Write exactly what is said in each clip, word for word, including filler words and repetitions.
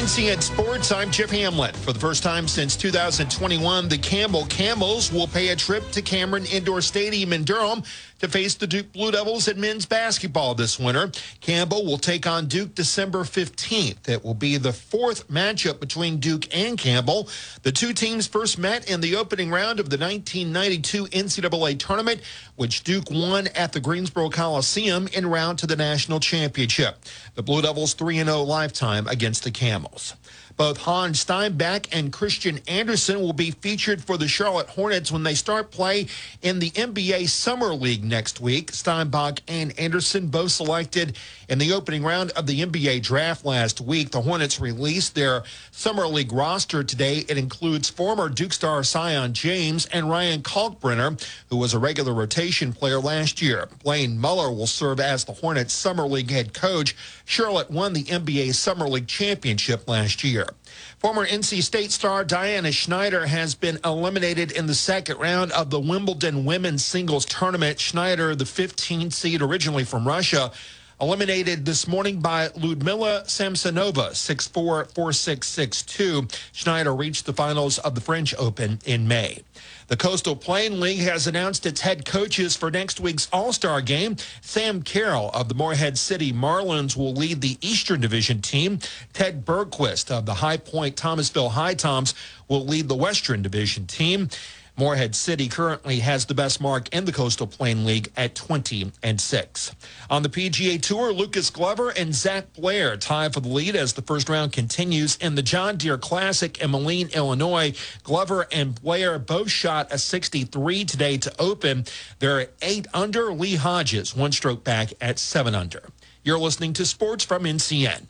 C N Sports, I'm Chip Hamlin. For the first time since two thousand twenty-one, the Campbell Camels will pay a trip to Cameron Indoor Stadium in Durham to face the Duke Blue Devils in men's basketball this winter. Campbell will take on Duke December fifteenth. It will be the fourth matchup between Duke and Campbell. The two teams first met in the opening round of the nineteen ninety-two N C double A tournament, which Duke won at the Greensboro Coliseum en route to the national championship. The Blue Devils three and oh lifetime against the Camels. Both Hans Steinbach and Christian Anderson will be featured for the Charlotte Hornets when they start play in the N B A Summer League next week. Steinbach and Anderson both selected in the opening round of the N B A draft last week. The Hornets released their Summer League roster today. It includes former Duke star Zion James and Ryan Kalkbrenner, who was a regular rotation player last year. Blaine Muller will serve as the Hornets Summer League head coach. Charlotte won the N B A Summer League championship last year. Former N C State star Diana Schneider has been eliminated in the second round of the Wimbledon women's singles tournament. Schneider, the fifteenth seed originally from Russia, eliminated this morning by Ludmila Samsonova, six four, four six, six two. Schneider reached the finals of the French Open in May. The Coastal Plain League has announced its head coaches for next week's All-Star game. Sam Carroll of the Morehead City Marlins will lead the Eastern Division team. Ted Bergquist of the High Point Thomasville High Toms will lead the Western Division team. Morehead City currently has the best mark in the Coastal Plain League at twenty and six. On the P G A Tour, Lucas Glover and Zach Blair tie for the lead as the first round continues in the John Deere Classic in Moline, Illinois. Glover and Blair both shot a sixty-three today to open. They're at eight under. Lee Hodges, one stroke back at seven under. You're listening to Sports from N C N.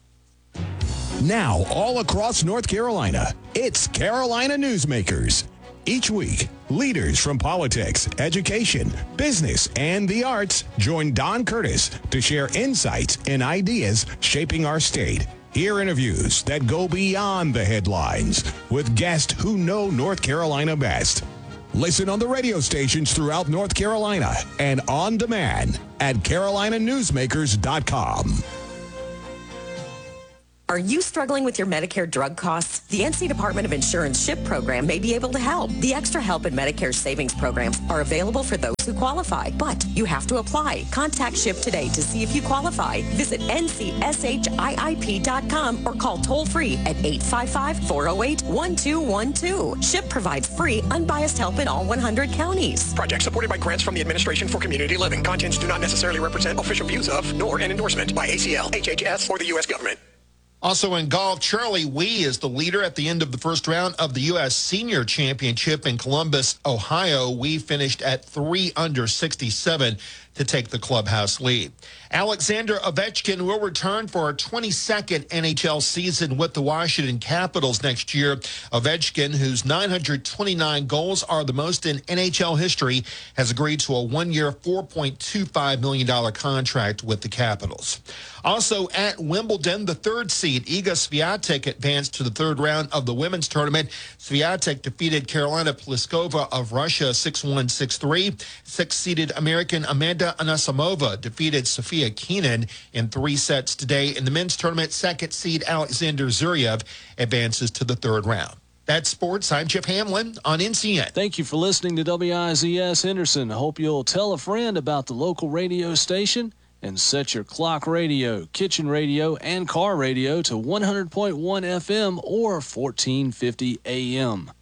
Now, all across North Carolina, it's Carolina Newsmakers. Each week, leaders from politics, education, business, and the arts join Don Curtis to share insights and ideas shaping our state. Hear interviews that go beyond the headlines with guests who know North Carolina best. Listen on the radio stations throughout North Carolina and on demand at carolina newsmakers dot com. Are you struggling with your Medicare drug costs? The N C Department of Insurance SHIP program may be able to help. The Extra Help and Medicare Savings programs are available for those who qualify, but you have to apply. Contact SHIP today to see if you qualify. Visit N C S H I I P dot com or call toll-free at eight five five, four oh eight, one two one two. SHIP provides free, unbiased help in all one hundred counties. Project supported by grants from the Administration for Community Living. Contents do not necessarily represent official views of, nor an endorsement by A C L, H H S, or the U S government. Also in golf, Charlie Wee is the leader at the end of the first round of the U S Senior Championship in Columbus, Ohio. Wee finished at three under sixty-seven to take the clubhouse lead. Alexander Ovechkin will return for a twenty-second N H L season with the Washington Capitals next year. Ovechkin, whose nine hundred twenty-nine goals are the most in N H L history, has agreed to a one-year, four point two five million dollars contract with the Capitals. Also at Wimbledon, the third seed, Iga Swiatek, advanced to the third round of the women's tournament. Swiatek defeated Karolina Pliskova of Russia six one, six three. Sixth-seeded American Amanda Anisimova defeated Sophia Keenan in three sets today. In the men's tournament, second seed Alexander Zuriev advances to the third round. That's sports. I'm Chip Hamlin on N C N. Thank you for listening to W I Z S Henderson. I hope you'll tell a friend about the local radio station and set your clock radio, kitchen radio, and car radio to one hundred point one F M or fourteen fifty A M.